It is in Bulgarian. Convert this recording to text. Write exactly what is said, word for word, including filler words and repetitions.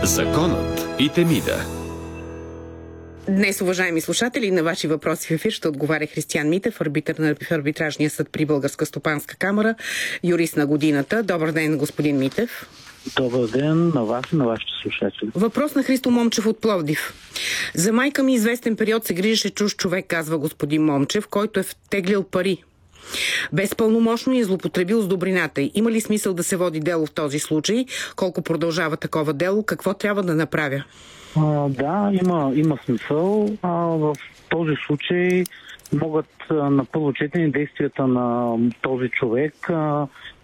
Законът и Темида. Днес, уважаеми слушатели, на ваши въпроси в ефир ще отговаря Християн Митев, арбитър на арбитражния съд при Българска стопанска камара, юрист на годината. Добър ден, господин Митев. Добър ден на вас и на вашите слушатели. Въпрос на Христо Момчев от Пловдив. За майка ми известен период се грижеше чужд човек, казва господин Момчев, който е втеглил пари. Безпълномощно и е злоупотребил с добрината й. Има ли смисъл да се води дело в този случай? Колко продължава такова дело? Какво трябва да направя? А, да, има, има смисъл. А, в този случай могат а, на първо четене действията на този човек а,